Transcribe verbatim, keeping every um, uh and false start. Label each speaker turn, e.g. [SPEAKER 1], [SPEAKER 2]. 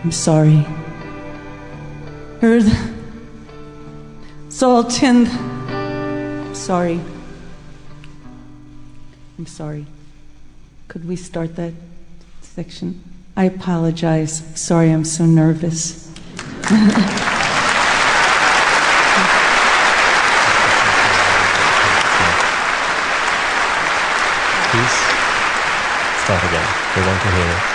[SPEAKER 1] I'm sorry. Heard Zoltan. I'm sorry. I'm sorry. Could we start that section? I apologize. Sorry, I'm so nervous.
[SPEAKER 2] Please start again. We want to hear it.